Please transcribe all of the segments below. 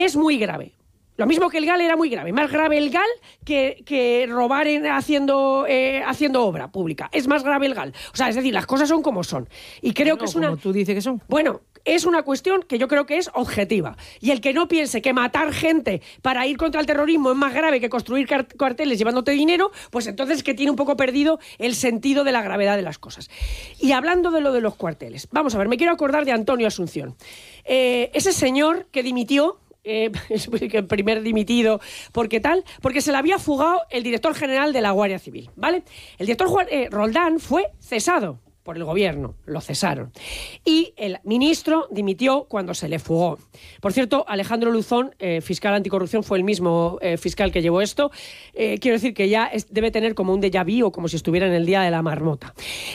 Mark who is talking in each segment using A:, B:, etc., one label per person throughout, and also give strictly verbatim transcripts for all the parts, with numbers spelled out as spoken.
A: es muy grave. Lo mismo que el G A L era muy grave. Más grave el G A L que, que robar en, haciendo, eh, haciendo obra pública. Es más grave el G A L. O sea, es decir, las cosas son como son. Y creo
B: no,
A: que es una...
B: como tú dices que son.
A: Bueno, es una cuestión que yo creo que es objetiva. Y el que no piense que matar gente para ir contra el terrorismo es más grave que construir cuarteles llevándote dinero, pues entonces que tiene un poco perdido el sentido de la gravedad de las cosas. Y hablando de lo de los cuarteles, vamos a ver, me quiero acordar de Antonio Asunción. Eh, ese señor que dimitió, Eh, el primer dimitido, porque tal, porque se le había fugado el director general de la Guardia Civil, ¿vale? El director Juan, eh, Roldán fue cesado por el gobierno, lo cesaron. Y el ministro dimitió cuando se le fugó. Por cierto, Alejandro Luzón, eh, fiscal anticorrupción, fue el mismo eh, fiscal que llevó esto. Eh, quiero decir que ya es, debe tener como un déjà vu o como si estuviera en el día de la marmota.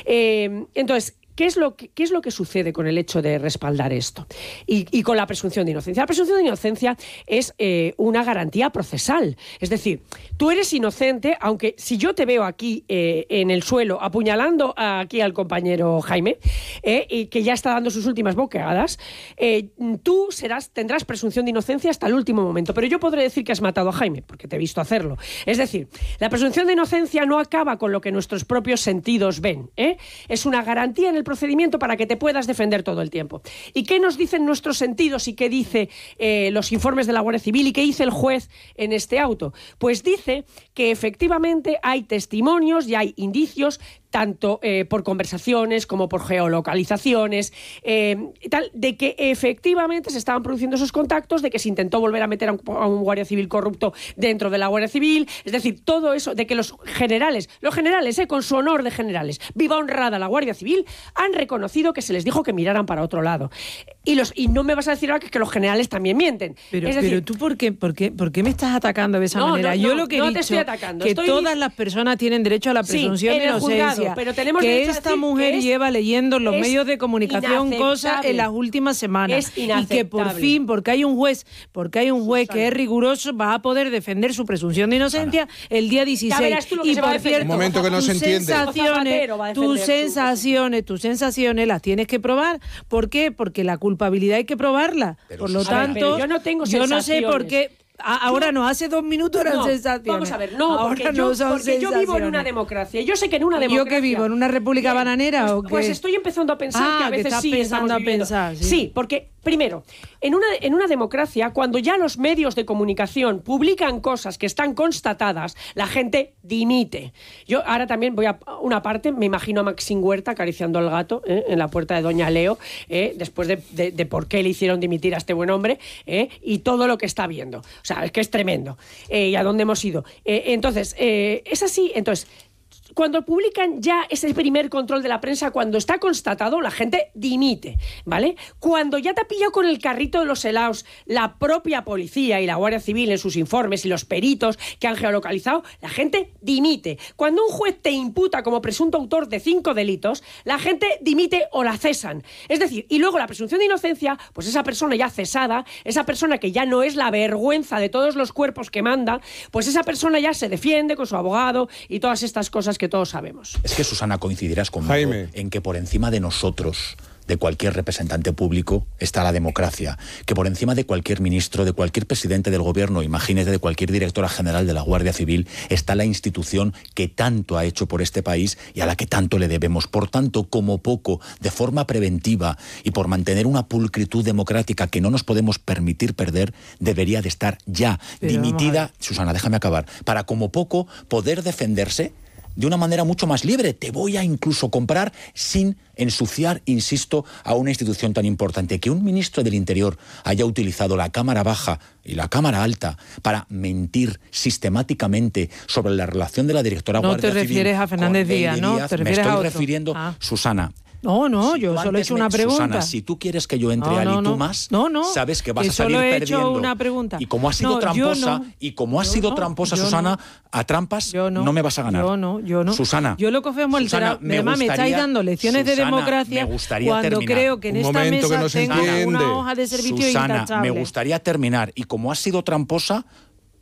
A: Eh, entonces, ¿Qué es, lo que, ¿Qué es lo que sucede con el hecho de respaldar esto? Y, y con la presunción de inocencia. La presunción de inocencia es eh, una garantía procesal. Es decir, tú eres inocente, aunque si yo te veo aquí eh, en el suelo apuñalando aquí al compañero Jaime, eh, y que ya está dando sus últimas boqueadas, eh, tú serás, tendrás presunción de inocencia hasta el último momento. Pero yo podré decir que has matado a Jaime, porque te he visto hacerlo. Es decir, la presunción de inocencia no acaba con lo que nuestros propios sentidos ven. ¿eh? Es una garantía en el procedimiento para que te puedas defender todo el tiempo. ¿Y qué nos dicen nuestros sentidos y qué dice eh, los informes de la Guardia Civil y qué dice el juez en este auto? Pues dice que efectivamente hay testimonios y hay indicios tanto eh, por conversaciones como por geolocalizaciones, eh, tal, de que efectivamente se estaban produciendo esos contactos, de que se intentó volver a meter a un, a un guardia civil corrupto dentro de la Guardia Civil, es decir, todo eso, de que los generales, los generales, eh, con su honor de generales, viva honrada la Guardia Civil, han reconocido que se les dijo que miraran para otro lado. Y, los, y no me vas a decir ahora que, que los generales también mienten.
B: Pero,
A: es decir,
B: pero tú, ¿por qué, por, qué, ¿por qué me estás atacando de esa
A: no,
B: manera?
A: No,
B: Yo
A: no,
B: lo que he
A: no
B: dicho
A: te estoy atacando.
B: que
A: estoy
B: todas las personas tienen derecho a la presunción
A: sí,
B: de
A: en el
B: inocencia.
A: Juzgado, pero tenemos
B: que
A: derecho
B: esta
A: a decir
B: mujer
A: que es,
B: lleva leyendo en los medios de comunicación
A: inaceptable.
B: cosas en las últimas semanas.
A: Es inaceptable.
B: Y que por fin, porque hay un juez, porque hay un juez
A: Susana.
B: que es riguroso, va a poder defender su presunción de inocencia Susana. el día dieciséis.
A: Y
B: por cierto,
C: un momento que no se entiende.
B: Sensaciones, tus sensaciones, tus sensaciones las tienes que probar. ¿Por qué? Porque la culpabilidad hay que probarla.
C: Pero
B: por lo
C: Susana,
B: tanto,
A: ver, yo no tengo
B: yo no sé
A: sensaciones.
B: por qué. Ahora no, hace dos minutos eran
A: no,
B: sensaciones.
A: Vamos a ver, no,
B: Ahora
A: porque,
B: no
A: yo,
B: son
A: porque yo vivo en una democracia. Yo sé que en una democracia...
B: ¿Yo qué vivo? ¿En una república
A: Bien,
B: bananera
A: pues,
B: o qué?
A: Pues estoy empezando a pensar
B: ah,
A: que a veces
B: que estás
A: sí
B: pensando
A: estamos
B: a
A: viviendo.
B: pensar. Sí.
A: sí, porque, primero, en una, en una democracia, cuando ya los medios de comunicación publican cosas que están constatadas, la gente dimite. Yo ahora también voy a una parte, me imagino a Maxine Huerta acariciando al gato ¿eh? en la puerta de Doña Leo, ¿eh? después de, de, de por qué le hicieron dimitir a este buen hombre ¿eh? y todo lo que está viendo. O sea, es que es tremendo. Eh, y a dónde hemos ido. Eh, entonces, eh, es así. Entonces, cuando publican ya ese primer control de la prensa, cuando está constatado, la gente dimite, ¿vale? Cuando ya te ha pillado con el carrito de los helados la propia policía y la Guardia Civil en sus informes y los peritos que han geolocalizado, la gente dimite. Cuando un juez te imputa como presunto autor de cinco delitos, la gente dimite o la cesan. Es decir, y luego la presunción de inocencia, pues esa persona ya cesada, esa persona que ya no es la vergüenza de todos los cuerpos que manda, pues esa persona ya se defiende con su abogado y todas estas cosas que todos sabemos.
D: Es que, Susana, coincidirás conmigo
C: Jaime.
D: en que por encima de nosotros, de cualquier representante público, está la democracia. Que por encima de cualquier ministro, de cualquier presidente del gobierno, imagínate, de cualquier directora general de la Guardia Civil, está la institución que tanto ha hecho por este país y a la que tanto le debemos. Por tanto, como poco, de forma preventiva y por mantener una pulcritud democrática que no nos podemos permitir perder, debería de estar ya
B: Pero
D: dimitida, Susana, déjame acabar, para como poco poder defenderse de una manera mucho más libre. Te voy a incluso comprar sin ensuciar, insisto, a una institución tan importante. Que un ministro del Interior haya utilizado la Cámara Baja y la Cámara Alta para mentir sistemáticamente sobre la relación de la directora
B: no
D: Guardia Civil.
B: No te refieres a Fernández Díaz, ¿no?
D: Díaz,
B: ¿Te
D: me
B: refieres
D: estoy
B: a otro?
D: refiriendo,
B: Ah.
D: Susana.
B: No, no,
D: si
B: yo solo he hecho una pregunta.
D: Susana, si tú quieres que yo entre
B: no,
D: al
B: no,
D: y tú
B: no.
D: más,
B: no, no,
D: sabes que vas
B: que
D: a salir
B: solo he
D: perdiendo.
B: hecho una pregunta.
D: Y como has sido
B: no,
D: tramposa,
B: no.
D: y como has
B: yo
D: sido
B: no,
D: tramposa,
B: yo
D: Susana,
B: no.
D: a trampas
B: yo no,
D: no me vas a ganar.
B: Yo no, yo no.
D: Susana.
B: Yo lo que ofrezco el
D: Susana, me
B: además
D: gustaría,
B: me estáis dando lecciones
D: Susana,
B: de democracia
D: me gustaría
B: cuando
D: terminar.
B: creo que en
C: Un
B: esta
C: momento
B: mesa
C: que no se
B: tengo
C: entiende.
B: una hoja de servicio
D: Susana,
B: intachable.
D: me gustaría terminar. Y como has sido tramposa,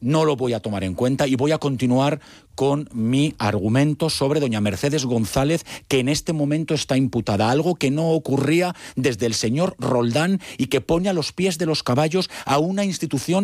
D: no lo voy a tomar en cuenta y voy a continuar con mi argumento sobre doña Mercedes González, que en este momento está imputada, algo que no ocurría desde el señor Roldán y que pone a los pies de los caballos a una institución